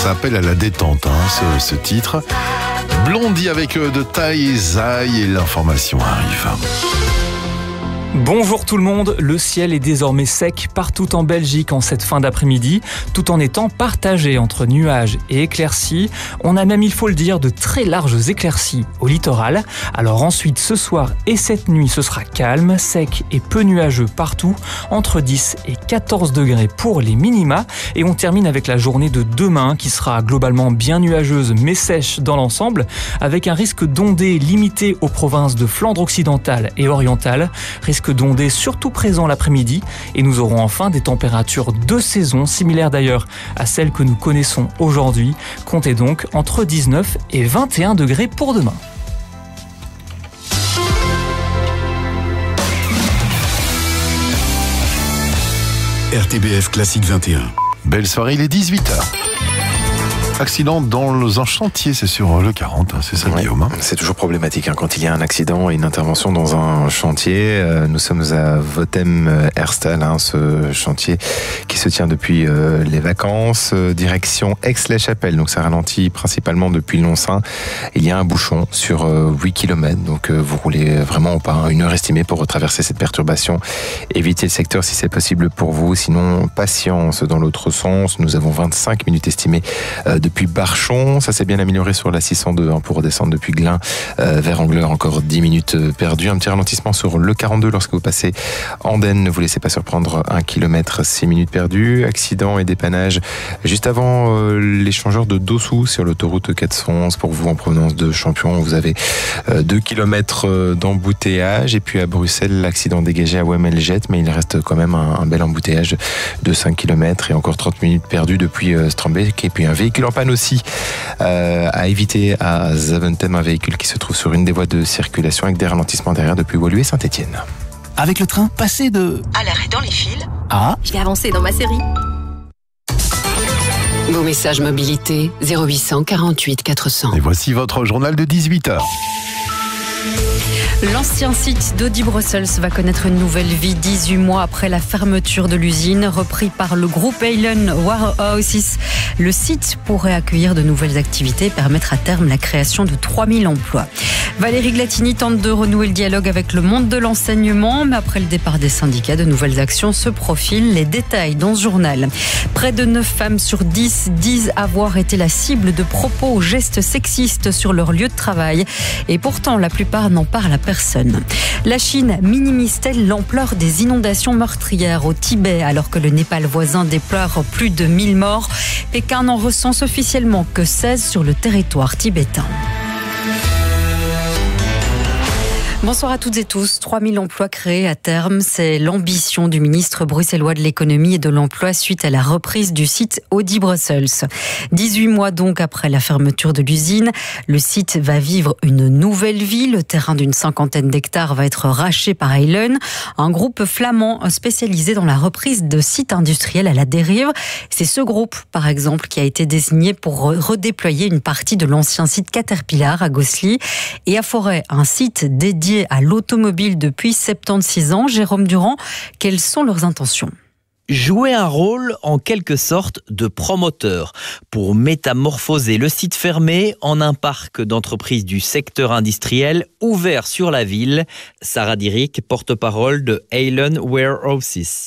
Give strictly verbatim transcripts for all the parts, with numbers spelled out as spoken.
Ça appelle à la détente, hein, ce, ce titre. Blondie avec de taille Zai et l'information arrive. Bonjour tout le monde, le ciel est désormais sec partout en Belgique en cette fin d'après-midi, tout en étant partagé entre nuages et éclaircies. On a même, il faut le dire, de très larges éclaircies au littoral. Alors ensuite, ce soir et cette nuit, ce sera calme, sec et peu nuageux partout, entre dix et quatorze degrés pour les minima. Et on termine avec la journée de demain qui sera globalement bien nuageuse mais sèche dans l'ensemble, avec un risque d'ondées limité aux provinces de Flandre occidentale et orientale, risque d'ondées surtout présent l'après-midi, et nous aurons enfin des températures de saison similaires d'ailleurs à celles que nous connaissons aujourd'hui. Comptez donc entre dix-neuf et vingt et un degrés pour demain. R T B F Classique vingt et un. Belle soirée, il est dix-huit heures. Accident dans un chantier, c'est sur le quarante, hein, c'est ça, ouais, Guillaume, hein. C'est toujours problématique hein, quand il y a un accident et une intervention dans un chantier. Euh, nous sommes à Votem Herstal, hein, ce chantier qui se tient depuis euh, les vacances, euh, direction Aix-la-Chapelle. Donc ça ralentit principalement depuis Longsaint. Il y a un bouchon sur euh, huit kilomètres, donc euh, vous roulez vraiment au pas, hein, une heure estimée pour retraverser cette perturbation. Évitez le secteur si c'est possible pour vous, sinon patience dans l'autre sens. Nous avons vingt-cinq minutes estimées euh, depuis Barchon. Ça s'est bien amélioré sur la six cent deux hein, pour redescendre depuis Glin euh, vers Angleur, encore dix minutes perdues. Un petit ralentissement sur le quarante-deux lorsque vous passez Andenne. Ne vous laissez pas surprendre, un kilomètre, six minutes perdues. Accident et dépannage juste avant euh, l'échangeur de Dossou sur l'autoroute quatre cent onze pour vous en provenance de Champion. Vous avez euh, deux kilomètres d'embouteillage. Et puis à Bruxelles, l'accident dégagé à Wemmeljet, mais il reste quand même un, un bel embouteillage de cinq kilomètres et encore trente minutes perdues depuis euh, Strombeek. Et puis un véhicule en panne aussi euh, à éviter à Zaventem, un véhicule qui se trouve sur une des voies de circulation avec des ralentissements derrière depuis Woluwe et Saint-Étienne. Avec le train, passez de... à l'arrêt dans les fils. Ah, je vais avancer dans ma série. Vos messages mobilité zéro huit cent quarante-huit quatre cents. Et voici votre journal de dix-huit heures. L'ancien site d'Audi Brussels va connaître une nouvelle vie dix-huit mois après la fermeture de l'usine. Repris par le groupe Heylen Warehouses, le site pourrait accueillir de nouvelles activités et permettre à terme la création de trois mille emplois. Valérie Glatini tente de renouer le dialogue avec le monde de l'enseignement, mais après le départ des syndicats, de nouvelles actions se profilent. Les détails dans ce journal. Près de neuf femmes sur dix disent avoir été la cible de propos ou gestes sexistes sur leur lieu de travail. Et pourtant, la plupart n'en parlent à personne. La Chine minimise-t-elle l'ampleur des inondations meurtrières au Tibet alors que le Népal voisin déplore plus de mille morts? Pékin n'en recense officiellement que seize sur le territoire tibétain. Bonsoir à toutes et tous. trois mille emplois créés à terme, c'est l'ambition du ministre bruxellois de l'économie et de l'emploi suite à la reprise du site Audi Brussels. dix-huit mois donc après la fermeture de l'usine, le site va vivre une nouvelle vie. Le terrain d'une cinquantaine d'hectares va être racheté par Heylen, un groupe flamand spécialisé dans la reprise de sites industriels à la dérive. C'est ce groupe, par exemple, qui a été désigné pour redéployer une partie de l'ancien site Caterpillar à Gosselies et à Forêt, un site dédié à l'automobile depuis soixante-seize ans. Jérôme Durand, quelles sont leurs intentions ? Jouer un rôle en quelque sorte de promoteur pour métamorphoser le site fermé en un parc d'entreprises du secteur industriel ouvert sur la ville. Sarah Dierik, porte-parole de Heylen Warehouses.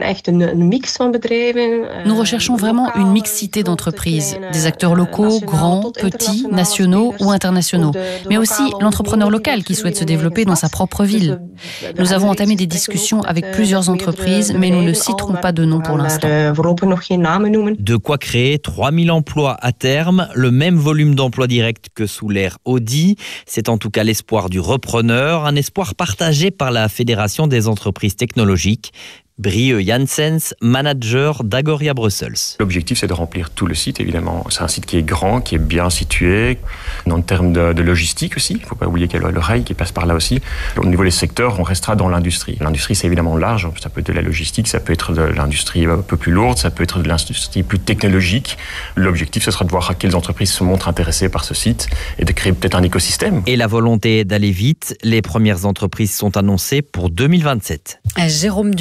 Nous recherchons vraiment une mixité d'entreprises, des acteurs locaux, grands, petits, nationaux ou internationaux, mais aussi l'entrepreneur local qui souhaite se développer dans sa propre ville. Nous avons entamé des discussions avec plusieurs entreprises, mais nous ne citerons pas pas de nom pour l'instant. De quoi créer trois mille emplois à terme, le même volume d'emplois directs que sous l'ère Audi. C'est en tout cas l'espoir du repreneur, un espoir partagé par la Fédération des entreprises technologiques. Brie Janssens, manager d'Agoria Brussels. L'objectif, c'est de remplir tout le site, évidemment. C'est un site qui est grand, qui est bien situé. En termes de, de logistique aussi, il ne faut pas oublier qu'il y a le rail qui passe par là aussi. Au niveau des secteurs, on restera dans l'industrie. L'industrie, c'est évidemment large. Ça peut être de la logistique, ça peut être de l'industrie un peu plus lourde, ça peut être de l'industrie plus technologique. L'objectif, ce sera de voir à quelles entreprises se montrent intéressées par ce site et de créer peut-être un écosystème. Et la volonté d'aller vite, les premières entreprises sont annoncées pour deux mille vingt-sept. Jérôme Durand avec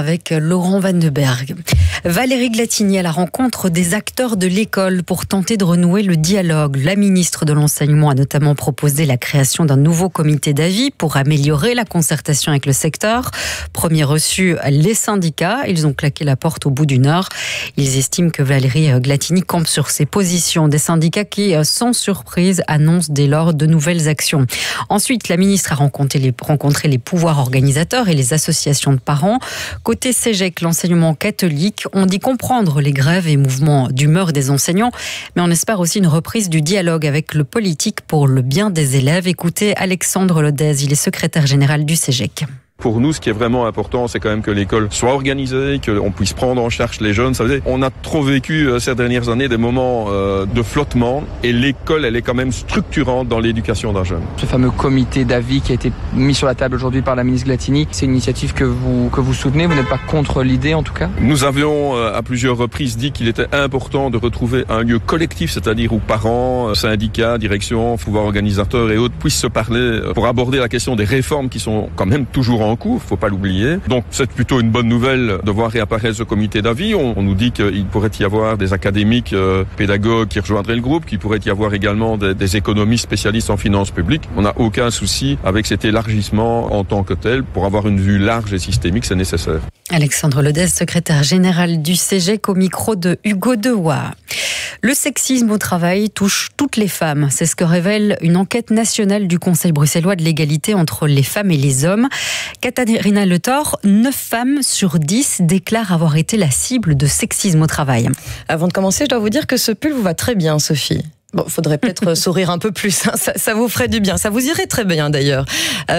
avec Laurent Vandenberg. Valérie Glatini à la rencontre des acteurs de l'école pour tenter de renouer le dialogue. La ministre de l'Enseignement a notamment proposé la création d'un nouveau comité d'avis pour améliorer la concertation avec le secteur. Premier reçu, les syndicats. Ils ont claqué la porte au bout d'une heure. Ils estiment que Valérie Glatini campe sur ses positions. Des syndicats qui, sans surprise, annoncent dès lors de nouvelles actions. Ensuite, la ministre a rencontré les, rencontré les pouvoirs organisateurs et les associations de parents. Côté C E G E C, l'enseignement catholique, on dit comprendre les grèves et mouvements d'humeur des enseignants, mais on espère aussi une reprise du dialogue avec le politique pour le bien des élèves. Écoutez Alexandre Lodez, il est secrétaire général du C E G E C. Pour nous, ce qui est vraiment important, c'est quand même que l'école soit organisée, qu'on puisse prendre en charge les jeunes. Ça veut dire, on a trop vécu euh, ces dernières années des moments euh, de flottement, et l'école, elle est quand même structurante dans l'éducation d'un jeune. Ce fameux comité d'avis qui a été mis sur la table aujourd'hui par la ministre Glatini, c'est une initiative que vous que vous soutenez. Vous n'êtes pas contre l'idée, en tout cas? Nous avions euh, à plusieurs reprises dit qu'il était important de retrouver un lieu collectif, c'est-à-dire où parents, syndicats, direction, pouvoirs organisateurs et autres puissent se parler pour aborder la question des réformes qui sont quand même toujours en en cours, faut pas l'oublier. Donc c'est plutôt une bonne nouvelle de voir réapparaître ce comité d'avis. On, on nous dit qu'il pourrait y avoir des académiques euh, pédagogues qui rejoindraient le groupe, qu'il pourrait y avoir également des, des économistes spécialistes en finances publiques. On n'a aucun souci avec cet élargissement en tant que tel. Pour avoir une vue large et systémique, c'est nécessaire. Alexandre Lodez, secrétaire général du C E G E C, au micro de Hugo Dewa. Le sexisme au travail touche toutes les femmes. C'est ce que révèle une enquête nationale du Conseil bruxellois de l'égalité entre les femmes et les hommes. Katharina Le Thor, neuf femmes sur dix déclarent avoir été la cible de sexisme au travail. Avant de commencer, je dois vous dire que ce pull vous va très bien, Sophie. Bon, faudrait peut-être sourire un peu plus, hein. ça, ça vous ferait du bien. Ça vous irait très bien d'ailleurs.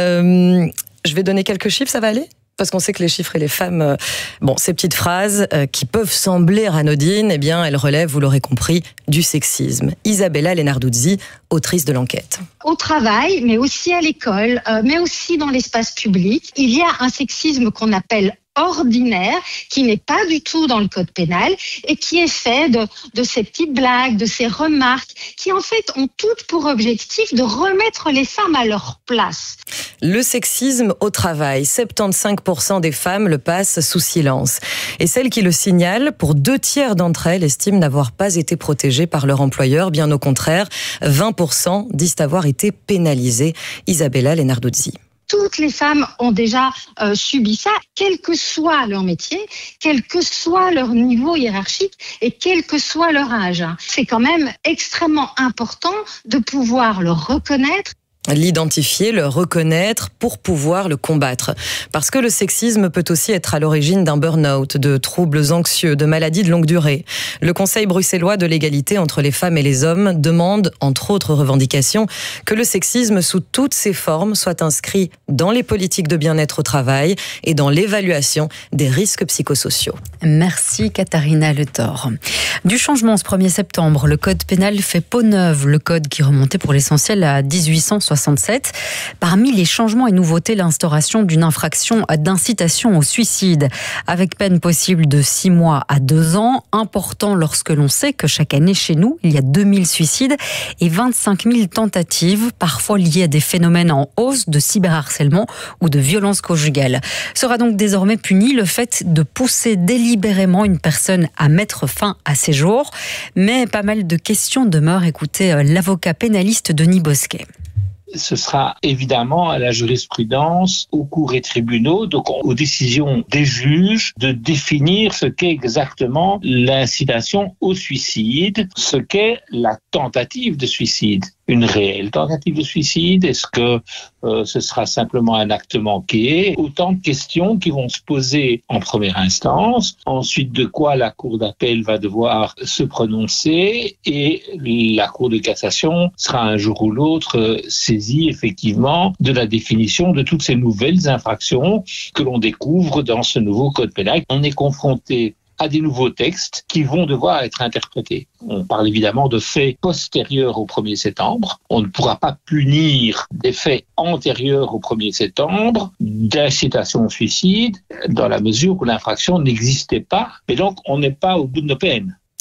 Euh, je vais donner quelques chiffres, ça va aller ? Parce qu'on sait que les chiffres et les femmes, euh, bon, ces petites phrases euh, qui peuvent sembler anodines, eh bien, elles relèvent, vous l'aurez compris, du sexisme. Isabella Lenarduzzi, autrice de l'enquête. Au travail, mais aussi à l'école, euh, mais aussi dans l'espace public, il y a un sexisme qu'on appelle ordinaire, qui n'est pas du tout dans le code pénal et qui est fait de, de ces petites blagues, de ces remarques qui en fait ont toutes pour objectif de remettre les femmes à leur place. Le sexisme au travail, soixante-quinze pour cent des femmes le passent sous silence. Et celles qui le signalent, pour deux tiers d'entre elles, estiment n'avoir pas été protégées par leur employeur. Bien au contraire, vingt pour cent disent avoir été pénalisées. Isabella Lenarduzzi. Toutes les femmes ont déjà euh, subi ça, quel que soit leur métier, quel que soit leur niveau hiérarchique et quel que soit leur âge. C'est quand même extrêmement important de pouvoir le reconnaître. L'identifier, le reconnaître pour pouvoir le combattre. Parce que le sexisme peut aussi être à l'origine d'un burn-out, de troubles anxieux, de maladies de longue durée. Le Conseil bruxellois de l'égalité entre les femmes et les hommes demande, entre autres revendications, que le sexisme sous toutes ses formes soit inscrit dans les politiques de bien-être au travail et dans l'évaluation des risques psychosociaux. Merci Katharina Le Thor. Du changement ce premier septembre, le code pénal fait peau neuve, le code qui remontait pour l'essentiel à dix-huit cent soixante-sept. Parmi les changements et nouveautés, l'instauration d'une infraction d'incitation au suicide, avec peine possible de six mois à deux ans, important lorsque l'on sait que chaque année chez nous, il y a deux mille suicides et vingt-cinq mille tentatives, parfois liées à des phénomènes en hausse de cyberharcèlement ou de violence conjugale. Sera donc désormais puni le fait de pousser délibérément une personne à mettre fin à ses jours. Mais pas mal de questions demeurent. Écoutez l'avocat pénaliste Denis Bosquet. Ce sera évidemment à la jurisprudence, aux cours et tribunaux, donc aux décisions des juges, de définir ce qu'est exactement l'incitation au suicide, ce qu'est la tentative de suicide. Une réelle tentative de suicide? Est-ce que euh, ce sera simplement un acte manqué? Autant de questions qui vont se poser en première instance, ensuite de quoi la Cour d'appel va devoir se prononcer et la Cour de cassation sera un jour ou l'autre saisie effectivement de la définition de toutes ces nouvelles infractions que l'on découvre dans ce nouveau code pénal. On est confronté à des nouveaux textes qui vont devoir être interprétés. On parle évidemment de faits postérieurs au premier septembre. On ne pourra pas punir des faits antérieurs au premier septembre d'incitation au suicide dans la mesure où l'infraction n'existait pas. Et donc, on n'est pas au bout de nos peines.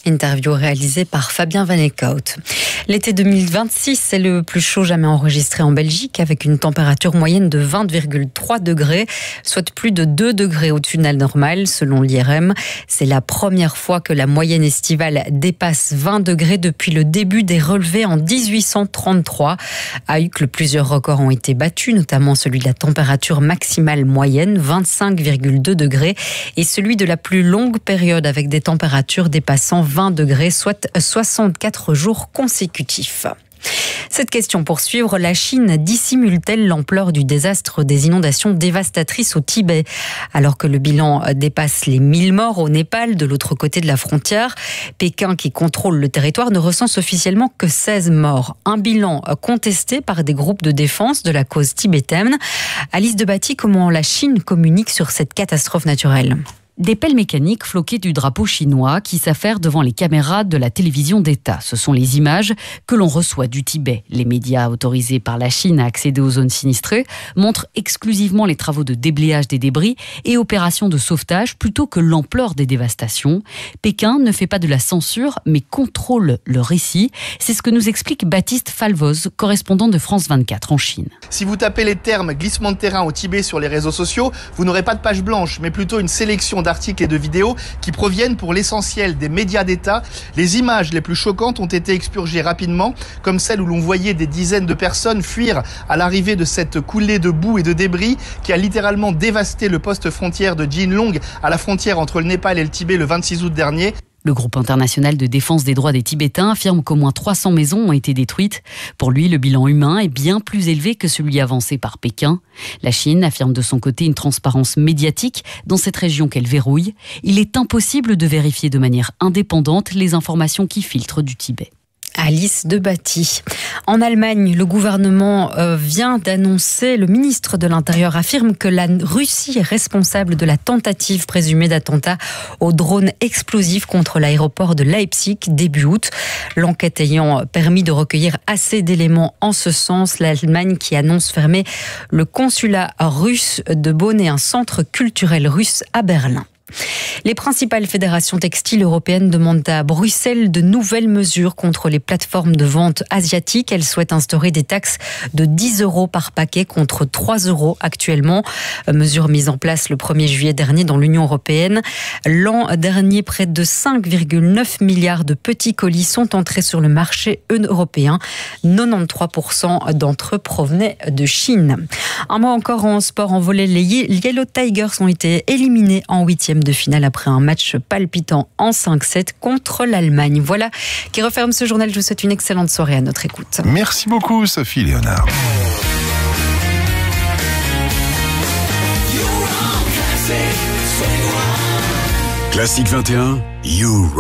Interview réalisée par Fabien Van Eekhout. L'été deux mille vingt-six, c'est le plus chaud jamais enregistré en Belgique, avec une température moyenne de vingt virgule trois degrés, soit plus de deux degrés au-dessus de la normale, selon l'I R M. C'est la première fois que la moyenne estivale dépasse vingt degrés depuis le début des relevés en dix-huit cent trente-trois. À Uccle, plusieurs records ont été battus, notamment celui de la température maximale moyenne, vingt-cinq virgule deux degrés, et celui de la plus longue période avec des températures dépassant vingt degrés, soit soixante-quatre jours consécutifs. Cette question pour suivre, la Chine dissimule-t-elle l'ampleur du désastre des inondations dévastatrices au Tibet? Alors que le bilan dépasse les mille morts au Népal, de l'autre côté de la frontière, Pékin, qui contrôle le territoire, ne recense officiellement que seize morts. Un bilan contesté par des groupes de défense de la cause tibétaine. Alice Debatty, comment la Chine communique sur cette catastrophe naturelle? Des pelles mécaniques floquées du drapeau chinois qui s'affairent devant les caméras de la télévision d'État. Ce sont les images que l'on reçoit du Tibet. Les médias autorisés par la Chine à accéder aux zones sinistrées montrent exclusivement les travaux de déblayage des débris et opérations de sauvetage plutôt que l'ampleur des dévastations. Pékin ne fait pas de la censure mais contrôle le récit. C'est ce que nous explique Baptiste Falvoz, correspondant de France vingt-quatre en Chine. Si vous tapez les termes glissement de terrain au Tibet sur les réseaux sociaux, vous n'aurez pas de page blanche, mais plutôt une sélection d'articles et de vidéos qui proviennent pour l'essentiel des médias d'État. Les images les plus choquantes ont été expurgées rapidement, comme celle où l'on voyait des dizaines de personnes fuir à l'arrivée de cette coulée de boue et de débris qui a littéralement dévasté le poste frontière de Jinlong à la frontière entre le Népal et le Tibet le vingt-six août dernier. Le groupe international de défense des droits des Tibétains affirme qu'au moins trois cents maisons ont été détruites. Pour lui, le bilan humain est bien plus élevé que celui avancé par Pékin. La Chine affirme de son côté une transparence médiatique dans cette région qu'elle verrouille. Il est impossible de vérifier de manière indépendante les informations qui filtrent du Tibet. Alice Debatty. En Allemagne, le gouvernement vient d'annoncer, le ministre de l'Intérieur affirme que la Russie est responsable de la tentative présumée d'attentat au drone explosif contre l'aéroport de Leipzig début août. L'enquête ayant permis de recueillir assez d'éléments en ce sens, l'Allemagne qui annonce fermer le consulat russe de Bonn et un centre culturel russe à Berlin. Les principales fédérations textiles européennes demandent à Bruxelles de nouvelles mesures contre les plateformes de vente asiatiques. Elles souhaitent instaurer des taxes de dix euros par paquet contre trois euros actuellement. Mesure mise en place le premier juillet dernier dans l'Union européenne. L'an dernier, près de cinq virgule neuf milliards de petits colis sont entrés sur le marché européen. quatre-vingt-treize pour cent d'entre eux provenaient de Chine. Un mot encore en sport en volley. Les Yellow Tigers ont été éliminés en huitième de finale après un match palpitant en cinq sept contre l'Allemagne. Voilà qui referme ce journal. Je vous souhaite une excellente soirée à notre écoute. Merci beaucoup Sophie Léonard. Classique vingt et un, You.